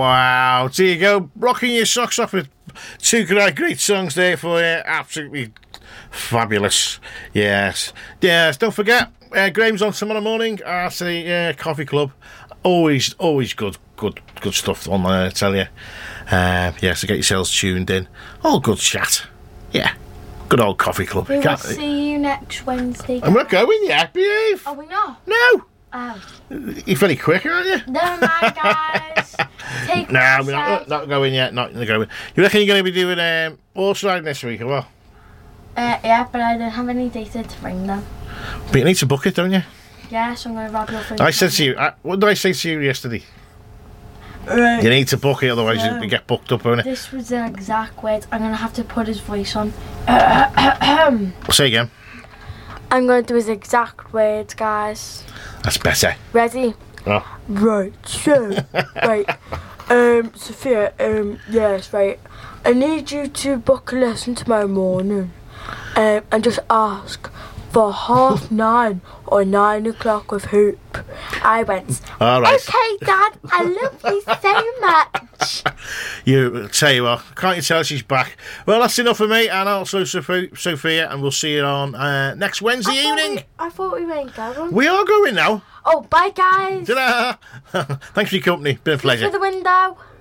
Wow. There you go. Rocking your socks off with two great songs there for you. Absolutely fabulous. Yes. Don't forget, Graham's on tomorrow morning at the Coffee Club. Always good stuff on there, I tell you. So get yourselves tuned in. All good chat. Yeah. Good old Coffee Club. We will see you next Wednesday. I'm not going yet, behave. Are we not? No. Oh. You're very quick, aren't you? Never mind, guys. No, we're not going yet. Not going. You reckon you're going to be doing horse riding this week or what? Yeah, but I don't have any data to bring them. But you need to book it, don't you? Yeah, so I'm going to rob your friend. I said to you, what did I say to you yesterday? You need to book it, otherwise you get booked up, won't it? This was the exact words. I'm going to have to put his voice on. Say again. I'm going to do his exact words, guys. That's better. Ready? Oh. Right, so, right. Sophia, yes, right. I need you to book a lesson tomorrow morning. And just ask for 9:30 or 9 o'clock with Hoop. I went, all right. Okay, Dad, I love you so much. You tell you what, can't you tell she's back? Well, that's enough for me, and also Sophia, and we'll see you on next Wednesday evening. I thought we weren't going. We are going now. Oh, bye, guys. Ta-da! Thanks for your company. Been a pleasure. Through the window.